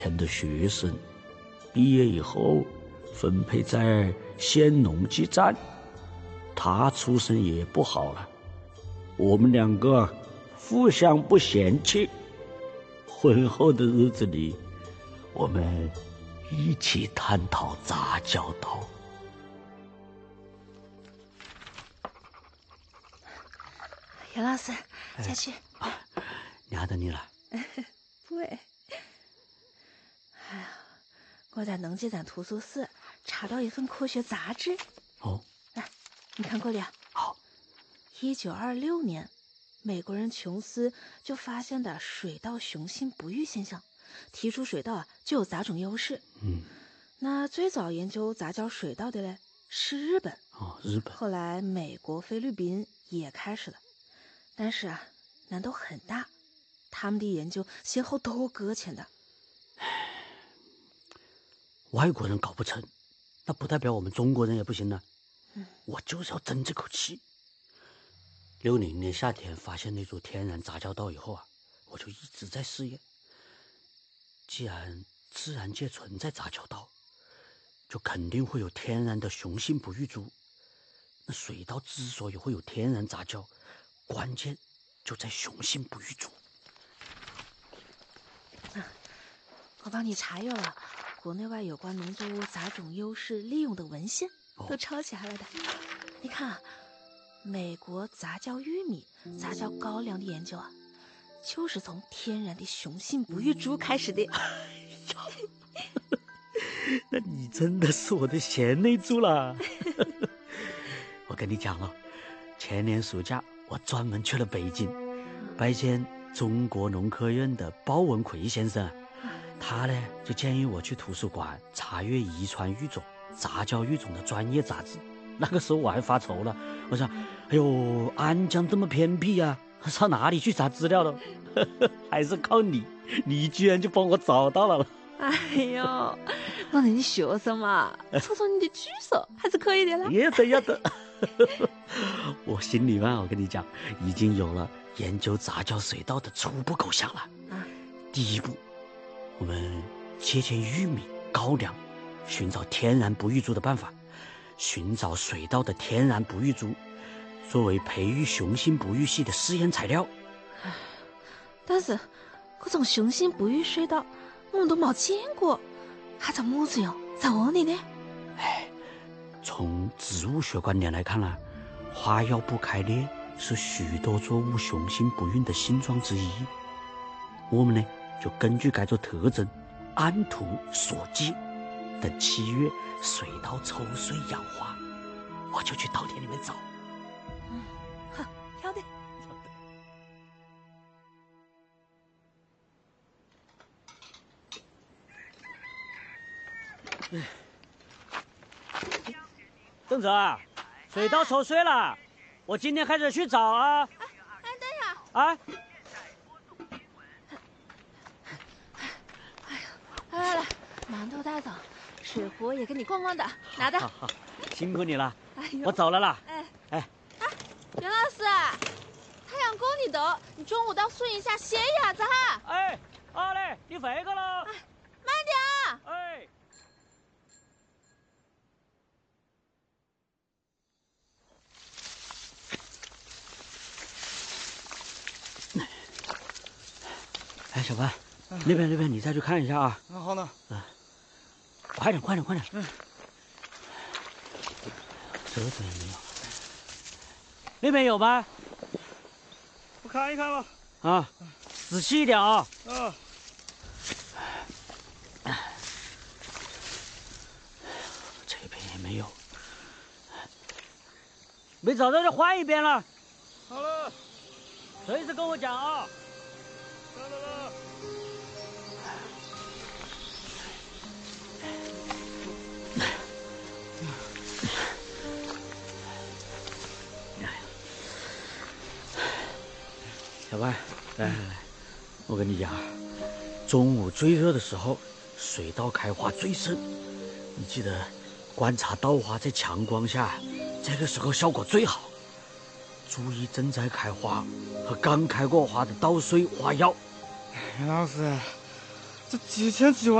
前的学生，毕业以后分配在县农机站，他出身也不好了。我们两个互相不嫌弃，婚后的日子里，我们一起探讨杂交道。 袁老师，下去。 压着你了。 不会。哎呀，我在农机站图书室查到一份科学杂志。 哦， 来，你看过了？ 好。 1926年，美国人琼斯就发现的水稻雄性不育现象，提出水稻就有杂种优势。那最早研究杂交水稻的嘞是日本。 日本。 后来美国、菲律宾也开始了。但是难度很大，他们的研究先后都搁浅的。 外国人搞不成，那不代表我们中国人也不行呢。我就是要争这口气。60年夏天发现那株天然杂交稻以后我就一直在试验。既然自然界存在杂交稻，就肯定会有天然的雄性不育株。那水稻之所以会有天然杂交，关键就在雄性不育株。 我帮你查阅了国内外有关农作物杂种优势利用的文献，都抄起来了的。你看美国杂交玉米、杂交高粱的研究就是从天然的雄性不育株开始的。 那你真的是我的贤内助了。我跟你讲了，前年暑假我专门去了北京，拜见中国农科院的包文奎先生。他呢就建议我去图书馆查阅遗传育种、杂交育种的专业杂志。那个时候我还发愁了，我说哎呦，安江这么偏僻上哪里去查资料了？还是靠你，你居然就帮我找到了。 哎呦，我是你学生嘛，戳戳你的举手还是可以的啦。 要得。我心里面我跟你讲，已经有了研究杂交水稻的初步构想了。第一步，我们借鉴玉米、高粱，寻找天然不育株的办法，寻找水稻的天然不育株，作为培育雄性不育系的试验材料。 但是这种雄性不育水稻我们都没见过，还长么子样？在哪里呢？ 从植物学观点来看花药不开裂是许多作物雄性不孕的性状之一。我们呢就根据该种特征，按图索骥，等7月水稻抽穗养花，我就去稻田里面找。 好，要得。 邓哲，水稻抽穗了，我今天开始去找啊。 等一下。来，馒头带上，水壶也给你逛逛的，拿着。 好，辛苦你了。我走了啦。 袁老师，太阳公里头，你中午到树荫下歇一下子哈。 好嘞，你回去了。 慢点。 小白，那边你再去看一下啊。 好呢。 快点。这边也没有。那边有吗？ 我看一看吧。 仔细一点啊。这边也没有。没找到就换一边了。 好了。 随时跟我讲啊。 来。 小白，来，我跟你讲，中午最热的时候，水稻开花最盛。你记得观察稻花在强光下，这个时候效果最好。注意正在开花和刚开过花的稻穗花药。 袁老师， 这几千几万。